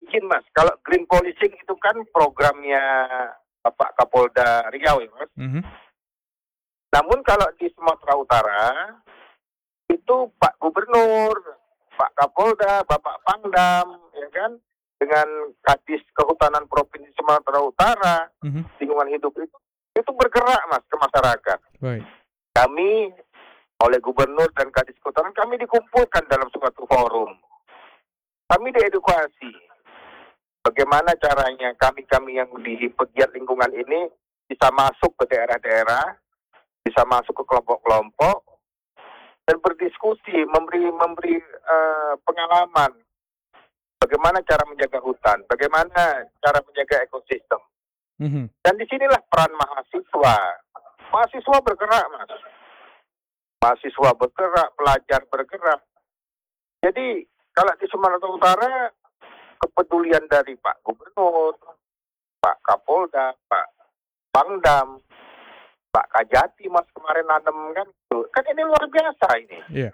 izin Mas, kalau green policing itu kan programnya Bapak Kapolda Riau ya Mas. Namun kalau di Sumatera Utara itu Pak Gubernur, Pak Kapolda, Bapak Pangdam, ya kan, dengan Kadis Kehutanan Provinsi Sumatera Utara, lingkungan hidup itu bergerak Mas ke masyarakat. Baik. Kami oleh Gubernur dan Kadis Kehutanan kami dikumpulkan dalam suatu forum. Kami diedukasi bagaimana caranya kami yang di pegiat lingkungan ini bisa masuk ke daerah-daerah, bisa masuk ke kelompok-kelompok dan berdiskusi, memberi pengalaman bagaimana cara menjaga hutan, bagaimana cara menjaga ekosistem. Dan disinilah peran mahasiswa. Mahasiswa bergerak, Mas. Mahasiswa bergerak, pelajar bergerak. Jadi kalau di Sumatera Utara kepedulian dari Pak Gubernur, Pak Kapolda, Pak Pangdam, Pak Kajati Mas kemarin nanam kan ini luar biasa ini. Iya.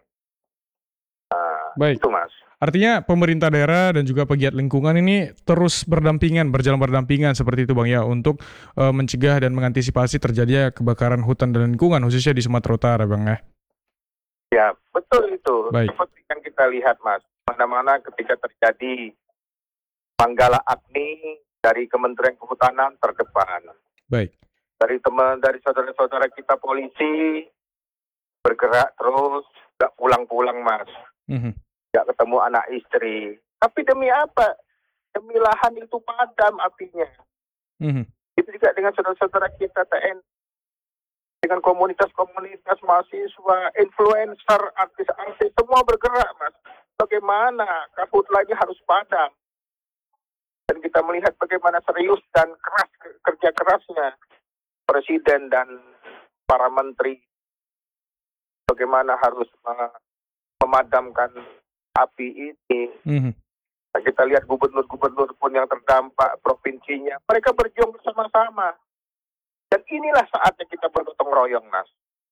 Baik. Itu Mas. Artinya pemerintah daerah dan juga pegiat lingkungan ini terus berjalan berdampingan seperti itu Bang ya untuk mencegah dan mengantisipasi terjadinya kebakaran hutan dan lingkungan khususnya di Sumatera Utara Bang ya. Ya betul itu. Baik. Seperti yang kita lihat Mas, mana-mana ketika terjadi Manggala Agni dari Kementerian Kehutanan terdepan. Baik. Dari saudara-saudara kita polisi bergerak terus, gak pulang-pulang Mas. Gak ketemu anak istri. Tapi demi apa? Demi lahan itu padam apinya. Itu juga dengan saudara-saudara kita TNI, dengan komunitas-komunitas mahasiswa, influencer, artis-artis, semua bergerak Mas. Bagaimana karhutla ini harus padam. Dan kita melihat bagaimana serius dan keras kerja kerasnya Presiden dan para menteri, bagaimana harus memadamkan api ini. Nah, kita lihat gubernur-gubernur pun yang terdampak provinsinya, mereka berjuang bersama-sama. Dan inilah saatnya kita bergotong royong, Mas.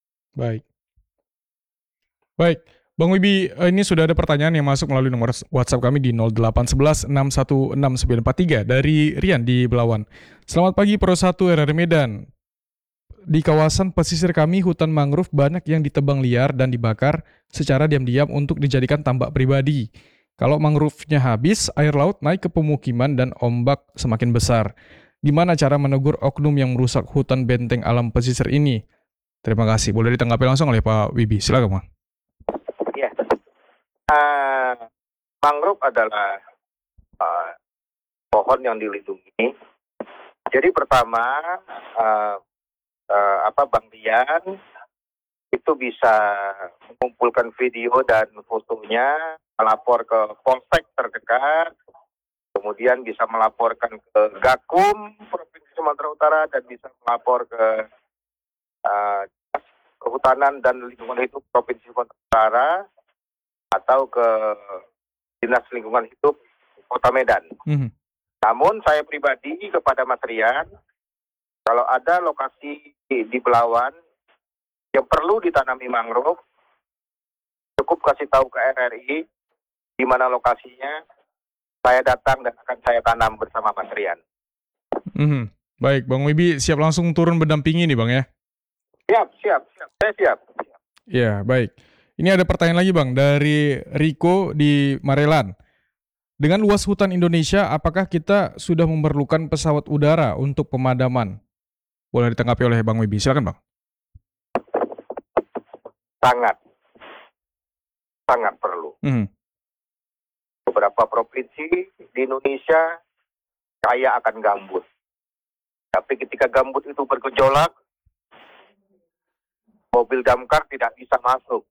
Baik. Bang Wibi, ini sudah ada pertanyaan yang masuk melalui nomor WhatsApp kami di 0811 616 943 dari Rian di Belawan. Selamat pagi Pro 1 RRI Medan. Di kawasan pesisir kami, hutan mangrove banyak yang ditebang liar dan dibakar secara diam-diam untuk dijadikan tambak pribadi. Kalau mangrove-nya habis, air laut naik ke pemukiman dan ombak semakin besar. Gimana cara menegur oknum yang merusak hutan benteng alam pesisir ini? Terima kasih. Boleh ditanggapi langsung oleh Pak Wibi. Silakan, Bang. Ya. Mangrove adalah pohon yang dilindungi. Jadi pertama, Bang Rian itu bisa mengumpulkan video dan fotonya, melapor ke polsek terdekat, kemudian bisa melaporkan ke Gakum Provinsi Sumatera Utara dan bisa melapor ke Kehutanan dan Lingkungan Hidup Provinsi Sumatera Utara atau ke Dinas Lingkungan Hidup Kota Medan. Namun saya pribadi kepada Mas Rian, kalau ada lokasi di Belawan yang perlu ditanami mangrove, cukup kasih tahu ke RRI di mana lokasinya, saya datang dan akan saya tanam bersama Mas Rian. Baik, Bang Wibi siap langsung turun mendampingi nih Bang ya? Siap. Saya siap. Ya, baik. Ini ada pertanyaan lagi Bang, dari Riko di Marelan. Dengan luas hutan Indonesia, apakah kita sudah memerlukan pesawat udara untuk pemadaman? Boleh ditanggapi oleh Bang Wibi, silakan Bang. Sangat perlu. Beberapa provinsi di Indonesia kaya akan gambut. Tapi ketika gambut itu bergejolak, mobil damkar tidak bisa masuk.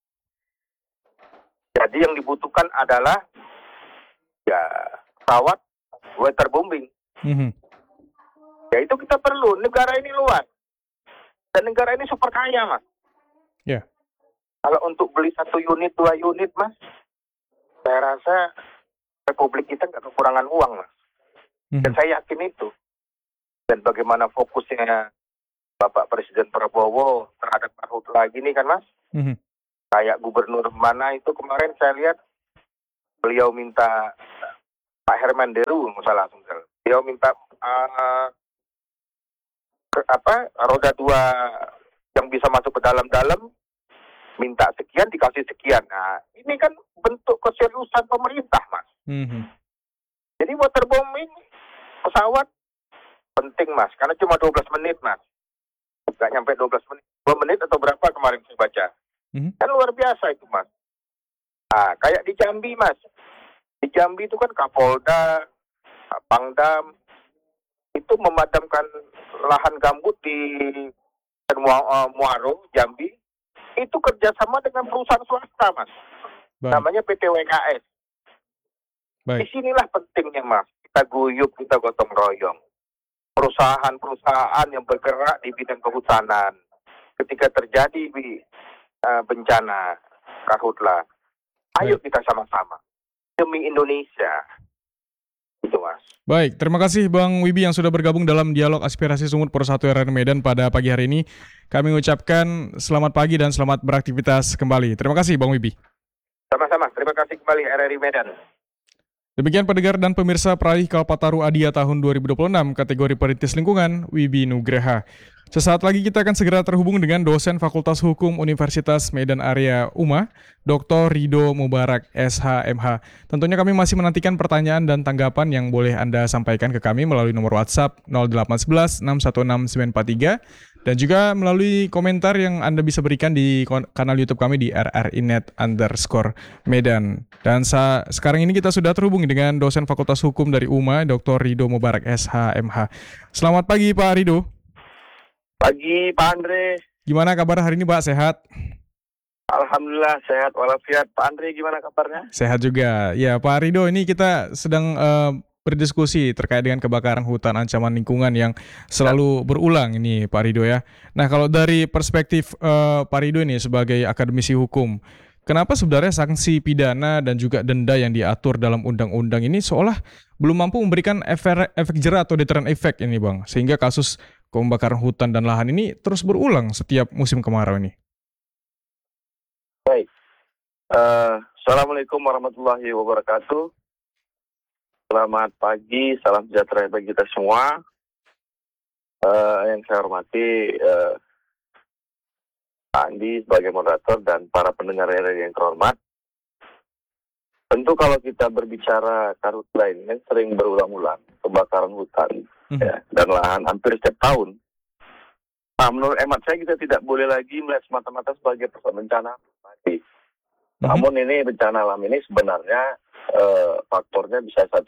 Jadi yang dibutuhkan adalah pesawat waterbombing. Ya itu kita perlu. Negara ini luas. Dan negara ini super kaya, Mas. Ya. Kalau untuk beli 1 unit, 2 unit, Mas, saya rasa Republik kita nggak kekurangan uang, Mas. Dan saya yakin itu. Dan bagaimana fokusnya Bapak Presiden Prabowo terhadap karhutla gini kan, Mas? Kayak gubernur mana itu kemarin saya lihat beliau minta Pak Herman Deru, salah Sumsel. Dia minta roda 2 yang bisa masuk ke dalam-dalam, minta sekian dikasih sekian. Nah, ini kan bentuk keseriusan pemerintah, Mas. Jadi waterbombing pesawat penting, Mas, karena cuma 12 menit, Mas. Nggak nyampe 12 menit. 2 menit atau berapa kemarin saya baca. Kan luar biasa itu, Mas. Nah, kayak di Jambi, Mas. Di Jambi itu kan Kapolda, Pangdam, itu memadamkan lahan gambut di Muaro, Jambi. Itu kerjasama dengan perusahaan swasta, Mas. Namanya PT WKS. Disinilah pentingnya, Mas. Kita guyup, kita gotong royong. Perusahaan-perusahaan yang bergerak di bidang kehutanan. Ketika terjadi bencana karhutla, ayo kita sama-sama demi Indonesia. Itu, Mas. Baik, terima kasih Bang Wibi yang sudah bergabung dalam dialog aspirasi Sumut Pro 1 RRI Medan pada pagi hari ini. Kami ucapkan selamat pagi dan selamat beraktivitas kembali. Terima kasih Bang Wibi. Sama-sama, terima kasih kembali RRI Medan. Demikian pendengar dan pemirsa peraih Kalpataru Adia tahun 2026 kategori perintis lingkungan Wibi Nugraha. Sesaat lagi kita akan segera terhubung dengan dosen Fakultas Hukum Universitas Medan Area UMA, Dr. Ridho Mubarak, SHMH. Tentunya kami masih menantikan pertanyaan dan tanggapan yang boleh Anda sampaikan ke kami melalui nomor WhatsApp 0811 616 943 dan juga melalui komentar yang Anda bisa berikan di kanal YouTube kami di rrinet_Medan. Dan sekarang ini kita sudah terhubung dengan dosen Fakultas Hukum dari UMA, Dr. Ridho Mubarak, SHMH. Selamat pagi Pak Ridho. Pagi Pak Andre. Gimana kabar hari ini Pak? Sehat? Alhamdulillah sehat walafiat. Pak Andre gimana kabarnya? Sehat juga. Ya Pak Ridho, ini kita sedang berdiskusi terkait dengan kebakaran hutan ancaman lingkungan yang selalu berulang ini Pak Ridho ya. Nah kalau dari perspektif Pak Ridho ini sebagai akademisi hukum, kenapa sebenarnya sanksi pidana dan juga denda yang diatur dalam undang-undang ini seolah belum mampu memberikan efek jera atau deterrent effect ini Bang, sehingga kasus pembakaran hutan dan lahan ini terus berulang setiap musim kemarau ini? Baik, Assalamualaikum warahmatullahi wabarakatuh. Selamat pagi, salam sejahtera bagi kita semua. Yang saya hormati Pak Andi sebagai moderator dan para pendengar yang terhormat. Tentu kalau kita berbicara karhutla ini kan sering berulang-ulang, kebakaran hutan ya, dan lahan hampir setiap tahun. Nah, menurut hemat saya kita tidak boleh lagi melihat semata-mata sebagai persoalan bencana mati. Namun ini bencana alam ini sebenarnya faktornya bisa 1%.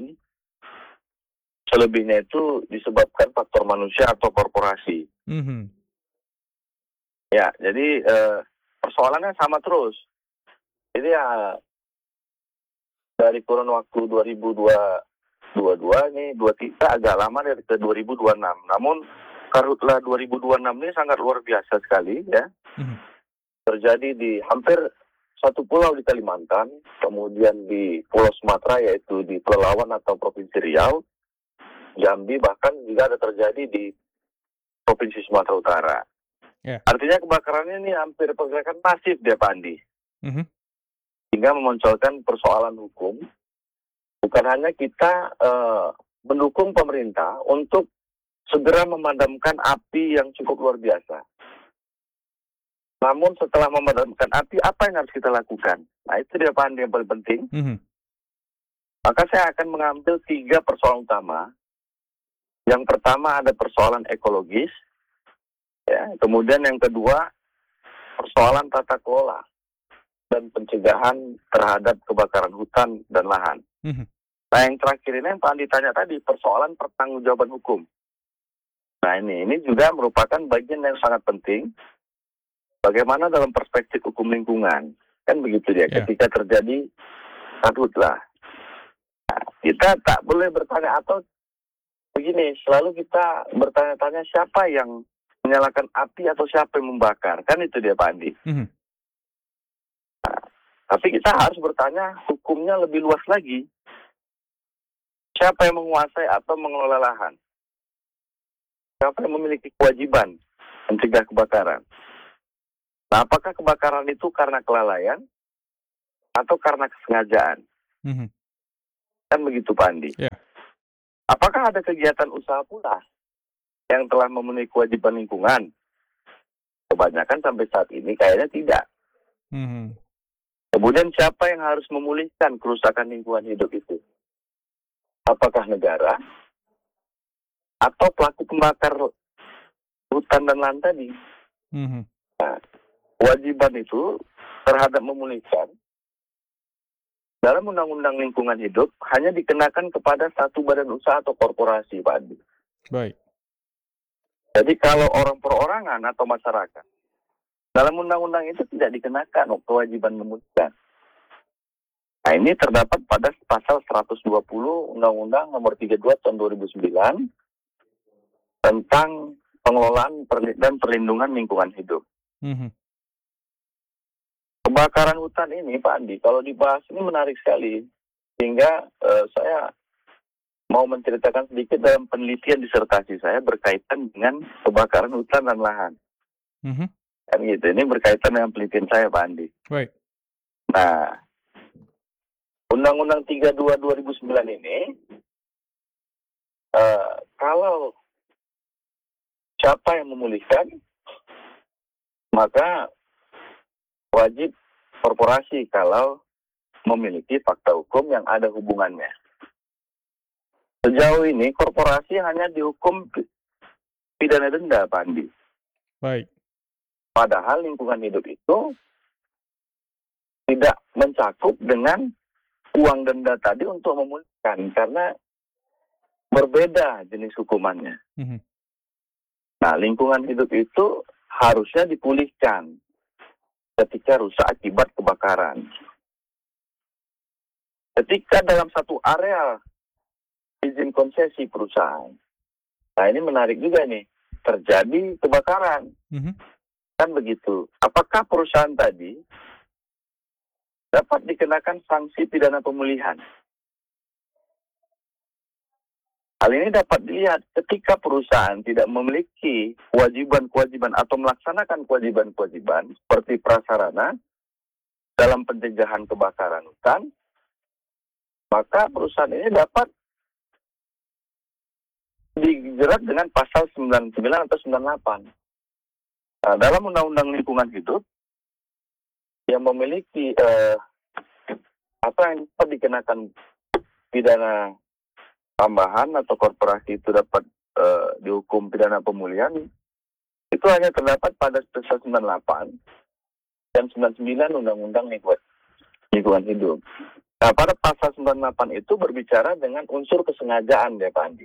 Selebihnya itu disebabkan faktor manusia atau korporasi. Ya, jadi persoalannya sama terus. Jadi ya dari kurun waktu 2022 ini 23 agak lama dari ke 2026. Namun karhutla 2026 ini sangat luar biasa sekali ya. Terjadi di hampir satu pulau di Kalimantan, kemudian di Pulau Sumatera yaitu di Pelalawan atau Provinsi Riau, Jambi, bahkan juga ada terjadi di Provinsi Sumatera Utara. Artinya kebakarannya ini hampir pergerakan masif dia Pak Andi. Sehingga memunculkan persoalan hukum. Bukan hanya kita mendukung pemerintah untuk segera memadamkan api yang cukup luar biasa. Namun setelah memadamkan api, apa yang harus kita lakukan? Nah itu dia Pak Andi yang paling penting. Maka saya akan mengambil 3 persoalan utama. Yang pertama ada persoalan ekologis. Ya, kemudian yang kedua, persoalan tata kelola dan pencegahan terhadap kebakaran hutan dan lahan. Nah yang terakhir ini yang Pak Andi tanya tadi, persoalan pertanggungjawaban hukum. Nah ini juga merupakan bagian yang sangat penting. Bagaimana dalam perspektif hukum lingkungan. Kan begitu dia, ketika terjadi karhutla. Nah, kita tak boleh bertanya atau begini, selalu kita bertanya-tanya siapa yang menyalakan api atau siapa yang membakar. Kan itu dia Pak Andi. Nah, tapi kita harus bertanya hukumnya lebih luas lagi. Siapa yang menguasai atau mengelola lahan? Siapa yang memiliki kewajiban mencegah kebakaran? Nah, apakah kebakaran itu karena kelalaian atau karena kesengajaan? Kan begitu Pak Andi. Yeah. Apakah ada kegiatan usaha pula yang telah memenuhi kewajiban lingkungan? Kebanyakan sampai saat ini kayaknya tidak. Kemudian siapa yang harus memulihkan kerusakan lingkungan hidup itu? Apakah negara atau pelaku pembakar hutan dan lahan tadi? Nah, kewajiban itu terhadap memulihkan dalam Undang-Undang Lingkungan Hidup hanya dikenakan kepada satu badan usaha atau korporasi, Pak Andi. Baik. Jadi kalau orang perorangan atau masyarakat, dalam undang-undang itu tidak dikenakan kewajiban memulihkan. Nah, ini terdapat pada pasal 120 Undang-Undang Nomor 32 Tahun 2009 tentang pengelolaan dan perlindungan lingkungan hidup. Kebakaran hutan ini, Pak Andi, kalau dibahas ini menarik sekali. Sehingga saya mau menceritakan sedikit dalam penelitian disertasi saya berkaitan dengan kebakaran hutan dan lahan. Kan gitu, ini berkaitan dengan penelitian saya, Pak Andi. Baik. Nah, Undang-Undang 32 2009 ini, kalau siapa yang memulihkan, maka wajib korporasi kalau memiliki fakta hukum yang ada hubungannya. Sejauh ini korporasi hanya dihukum pidana denda, Pak Andi. Baik. Padahal lingkungan hidup itu tidak mencakup dengan uang denda tadi untuk memulihkan, karena berbeda jenis hukumannya. Nah, lingkungan hidup itu harusnya dipulihkan ketika rusak akibat kebakaran. Ketika dalam satu area izin konsesi perusahaan, nah ini menarik juga nih, terjadi kebakaran. Kan begitu. Apakah perusahaan tadi dapat dikenakan sanksi pidana pemulihan? Hal ini dapat dilihat ketika perusahaan tidak memiliki kewajiban-kewajiban atau melaksanakan kewajiban-kewajiban seperti prasarana dalam pencegahan kebakaran hutan, maka perusahaan ini dapat dijerat dengan pasal 99 atau 98. Nah, dalam Undang-Undang Lingkungan Hidup yang memiliki apa yang dapat dikenakan pidana tambahan atau korporasi itu dapat dihukum pidana pemulihan, itu hanya terdapat pada pasal 98 dan 99 Undang-Undang Lingkungan Hidup. Nah, pada pasal 98 itu berbicara dengan unsur kesengajaan, ya Pak Andi.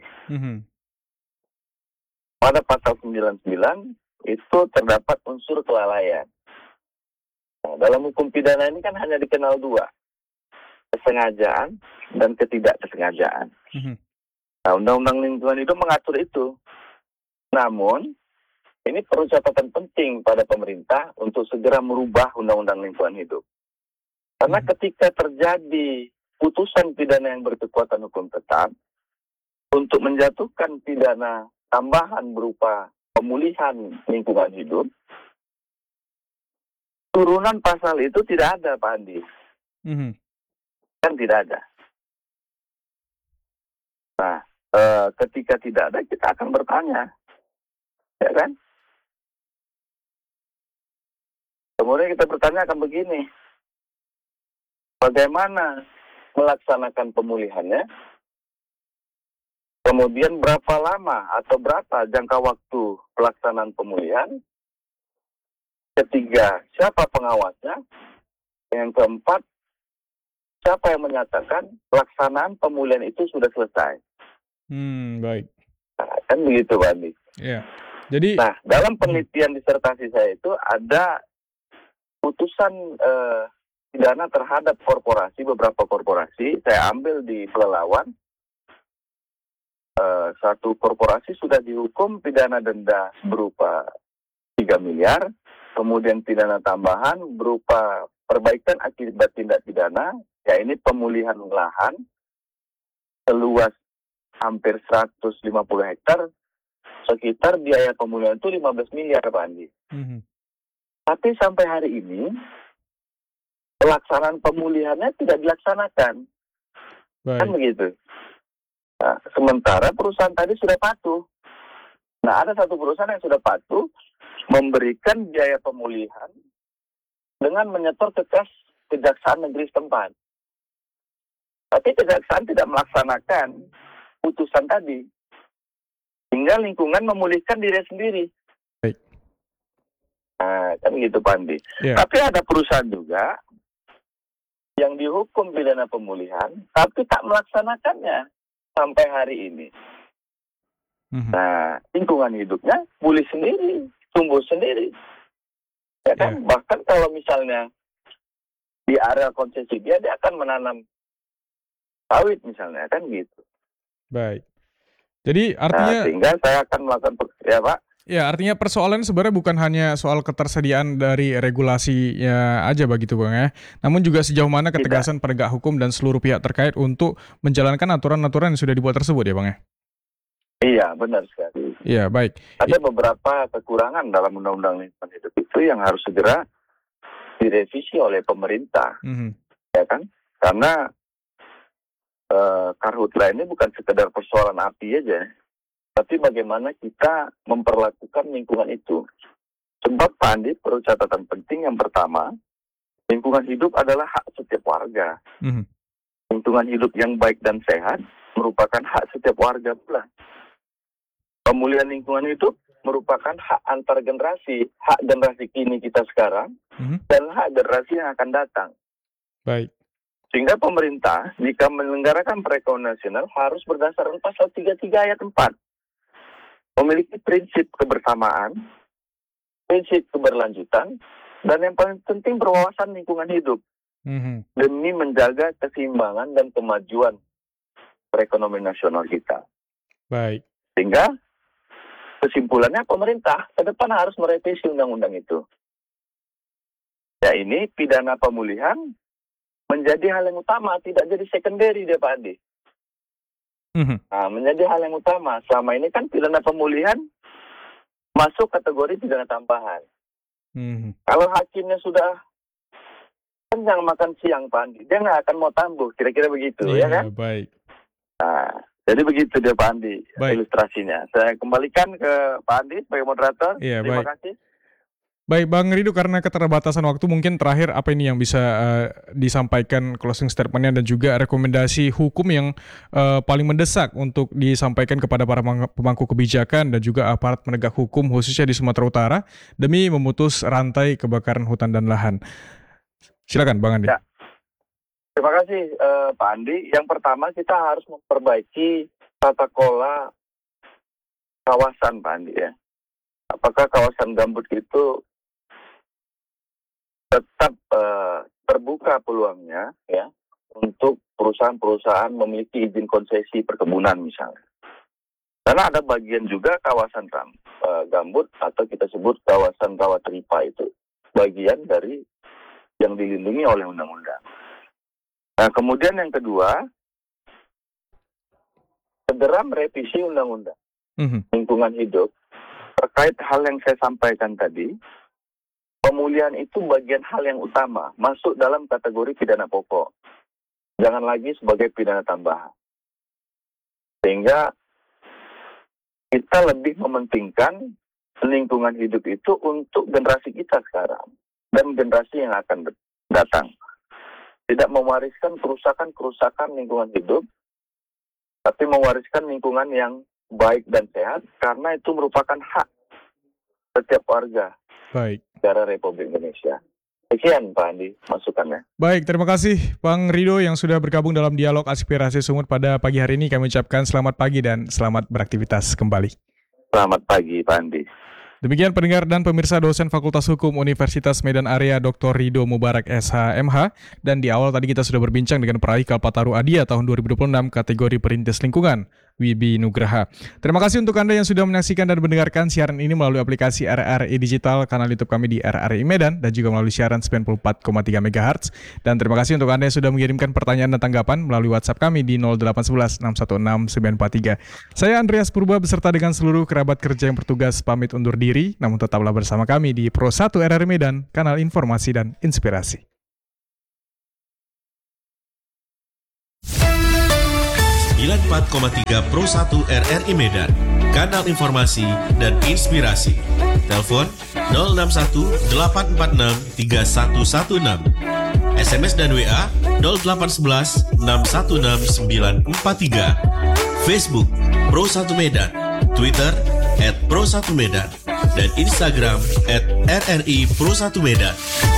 Pada pasal 99 itu terdapat unsur kelalaian. Nah, dalam hukum pidana ini kan hanya dikenal dua, kesengajaan dan ketidakkesengajaan. Nah, Undang-Undang Lingkungan Hidup mengatur itu. Namun, ini perlu catatan penting pada pemerintah untuk segera merubah Undang-Undang Lingkungan Hidup. Karena ketika terjadi putusan pidana yang berkekuatan hukum tetap, untuk menjatuhkan pidana tambahan berupa pemulihan lingkungan hidup, turunan pasal itu tidak ada, Pak Andi. Kan tidak ada. Nah, ketika tidak ada, kita akan bertanya, ya kan? Kemudian kita bertanya akan begini, bagaimana melaksanakan pemulihannya? Kemudian berapa lama atau berapa jangka waktu pelaksanaan pemulihan? Ketiga, siapa pengawasnya? Yang keempat, siapa yang menyatakan pelaksanaan pemulihan itu sudah selesai? Baik. Nah, kan begitu, Pak Andi. Ya. Jadi. Nah, dalam penelitian disertasi saya itu ada putusan pidana terhadap korporasi, beberapa korporasi. Saya ambil di Pelalawan. Satu korporasi sudah dihukum pidana denda berupa 3 miliar, kemudian pidana tambahan berupa perbaikan akibat tindak pidana, ya ini pemulihan lahan seluas hampir 150 hektar, sekitar biaya pemulihan itu 15 miliar, Pak Andi. Tapi sampai hari ini, pelaksanaan pemulihannya tidak dilaksanakan. Kan begitu. Nah, sementara perusahaan tadi sudah patuh. Nah, ada satu perusahaan yang sudah patuh memberikan biaya pemulihan dengan menyetor ke kas kejaksaan negeri setempat. Tapi kejaksaan tidak melaksanakan putusan tadi. Hingga lingkungan memulihkan diri sendiri. Baik. Nah, kan gitu Pak Andi. Yeah. Tapi ada perusahaan juga yang dihukum pidana pemulihan, tapi tak melaksanakannya sampai hari ini. Nah, lingkungan hidupnya pulih sendiri, tumbuh sendiri. Ya kan? Yeah. Bahkan kalau misalnya di area konsesi dia akan menanam sawit misalnya, kan gitu. Baik. Jadi artinya sehingga saya akan melakukan, ya Pak. Ya, artinya persoalan sebenarnya bukan hanya soal ketersediaan dari regulasinya aja begitu Bang ya. Namun juga sejauh mana ketegasan penegak hukum dan seluruh pihak terkait untuk menjalankan aturan-aturan yang sudah dibuat tersebut ya Bang ya. Iya, benar sekali. Iya, baik. Ada beberapa kekurangan dalam Undang-Undang Lingkungan Hidup itu yang harus segera direvisi oleh pemerintah. Ya kan? Karena karhutla ini bukan sekedar persoalan api aja, tapi bagaimana kita memperlakukan lingkungan itu. Sebab Pak Andi, perlu catatan penting yang pertama, lingkungan hidup adalah hak setiap warga. Lingkungan hidup yang baik dan sehat merupakan hak setiap warga pula. Pemulihan lingkungan hidup merupakan hak antar generasi, hak generasi kini kita sekarang, dan hak generasi yang akan datang. Baik. Sehingga pemerintah, jika menyelenggarakan perekonomian nasional, harus berdasarkan pasal 33 ayat 4. Memiliki prinsip kebersamaan, prinsip keberlanjutan, dan yang paling penting berwawasan lingkungan hidup. Demi menjaga keseimbangan dan kemajuan perekonomian nasional kita. Baik. Sehingga kesimpulannya pemerintah ke depan harus merevisi undang-undang itu. Ya, ini pidana pemulihan menjadi hal yang utama, tidak jadi secondary deh Pak Andi. Nah, menjadi hal yang utama. Selama ini kan pidana pemulihan masuk kategori pidana tambahan. Kalau hakimnya sudah kenyang makan siang Pak Andi, dia nggak akan mau tambah, kira-kira begitu, ya kan? Baik. Nah, jadi begitu deh Pak Andi ilustrasinya. Saya kembalikan ke Pak Andi sebagai moderator. Terima kasih. Baik Bang Rido, karena keterbatasan waktu mungkin terakhir apa ini yang bisa disampaikan closing statement-nya dan juga rekomendasi hukum yang paling mendesak untuk disampaikan kepada para pemangku kebijakan dan juga aparat penegak hukum khususnya di Sumatera Utara demi memutus rantai kebakaran hutan dan lahan. Silakan Bang Andi. Ya. Terima kasih Pak Andi. Yang pertama kita harus memperbaiki tata kelola kawasan Pak Andi ya. Apakah kawasan gambut itu tetap terbuka peluangnya ya untuk perusahaan-perusahaan memiliki izin konsesi perkebunan misalnya. Karena ada bagian juga kawasan gambut atau kita sebut kawasan rawa teripa itu bagian dari yang dilindungi oleh undang-undang. Nah, kemudian yang kedua, segera merevisi undang-undang lingkungan hidup terkait hal yang saya sampaikan tadi. Pemulihan itu bagian hal yang utama, masuk dalam kategori pidana pokok. Jangan lagi sebagai pidana tambahan. Sehingga kita lebih mementingkan lingkungan hidup itu untuk generasi kita sekarang dan generasi yang akan datang. Tidak mewariskan kerusakan lingkungan hidup, tapi mewariskan lingkungan yang baik dan sehat, karena itu merupakan hak setiap warga. Baik. Negara Republik Indonesia. Sekian Pak Andi masukannya. Baik, terima kasih Bang Rido yang sudah bergabung dalam dialog Aspirasi Sumut pada pagi hari ini. Kami ucapkan selamat pagi dan selamat beraktivitas kembali. Selamat pagi Pak Andi. Demikian pendengar dan pemirsa, dosen Fakultas Hukum Universitas Medan Area Dr. Rido Mubarak SH.MH. Dan di awal tadi kita sudah berbincang dengan peraih Kalpataru Adia tahun 2026 kategori Perintis Lingkungan, Wibi Nugraha. Terima kasih untuk Anda yang sudah menyaksikan dan mendengarkan siaran ini melalui aplikasi RRI Digital, kanal YouTube kami di RRI Medan, dan juga melalui siaran 94,3 MHz. Dan terima kasih untuk Anda yang sudah mengirimkan pertanyaan dan tanggapan melalui WhatsApp kami di 0811 616 943. Saya Andreas Purba beserta dengan seluruh kerabat kerja yang bertugas pamit undur diri. Namun tetaplah bersama kami di Pro 1 RRI Medan, kanal informasi dan inspirasi. 94,3 Pro 1 RRI Medan, kanal informasi dan inspirasi. Telepon 061 846 3116. SMS dan WA 0811 616 943. Facebook Pro 1 Medan, Twitter @Pro 1 Medan, dan Instagram @RRI Pro 1 Medan.